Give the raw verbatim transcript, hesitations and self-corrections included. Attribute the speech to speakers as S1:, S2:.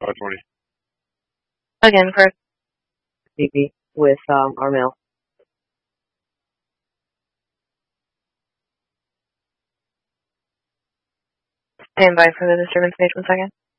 S1: five twenty.
S2: Again, Chris. B B with um, our mail. Stand by for the disturbance stage one second.